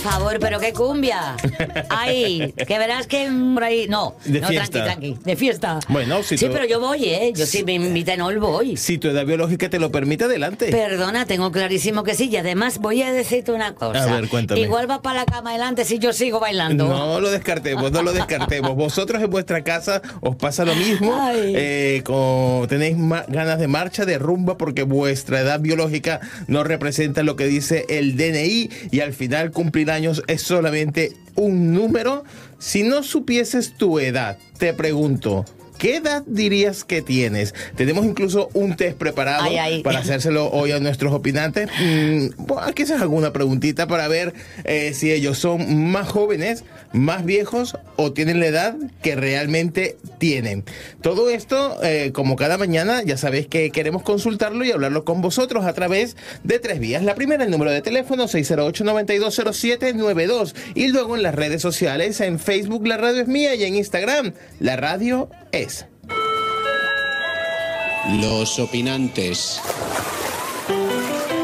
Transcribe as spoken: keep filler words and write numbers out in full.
favor, pero qué cumbia. Ay, que verás que por ahí... No, De no, fiesta. tranqui, tranqui, de fiesta. Bueno, si Sí, tú- pero yo voy, ¿eh? Yo sí me inviten, no voy. Si tu edad biológica te lo permite, adelante. Perdona, tengo clarísimo que sí. Y además voy a decirte una cosa. A ver, cuéntame. Igual va para la cama adelante si yo sigo bailando. No lo descartemos, no lo descartemos. Vosotros en vuestra casa os pasa lo mismo. Ay. Eh, con- tenéis ma- ganas de marcha, de rumba, porque vuestra edad biológica no representa lo que dice el D N I y al final cumplir años es solamente un número. Si no supieses tu edad, te pregunto, ¿qué edad dirías que tienes? Tenemos incluso un test preparado Ay, ay. para hacérselo hoy a nuestros opinantes. Mm, bueno, aquí es alguna preguntita para ver eh, si ellos son más jóvenes, más viejos o tienen la edad que realmente tienen. Todo esto, eh, como cada mañana, ya sabéis que queremos consultarlo y hablarlo con vosotros a través de tres vías. La primera, el número de teléfono seis cero ocho, nueve dos cero siete nueve dos, y luego en las redes sociales, en Facebook La Radio Es Mía y en Instagram La Radio Es. Los opinantes.